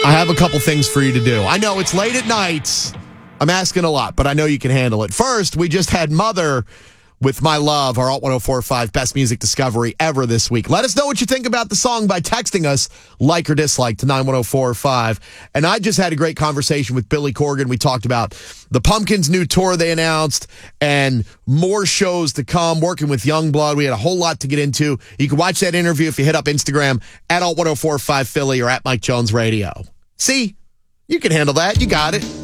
I have a couple things for you to do. I know it's late at night. I'm asking a lot, but I know you can handle it. First, we just had Mother with My Love, our Alt 1045 best music discovery ever this week. Let us know what you think about the song by texting us like or dislike to 91045. And I just had a great conversation with Billy Corgan. We talked about the Pumpkins' new tour they announced and more shows to come, working with Youngblood. We had a whole lot to get into. You can watch that interview if you hit up Instagram at Alt 1045 Philly or at Mike Jones Radio. See, you can handle that. You got it.